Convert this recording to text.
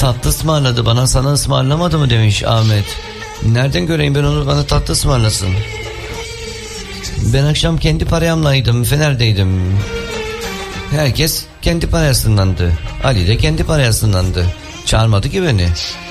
Tatlı ısmarladı bana, sana ısmarlamadı mı demiş Ahmet. Nereden göreyim ben onu, bana tatlı ısmarlasın. Ben akşam kendi paramlaydım, Fener'deydim. Herkes kendi parasındandı. Ali de kendi parasındandı. Çağırmadı ki beni.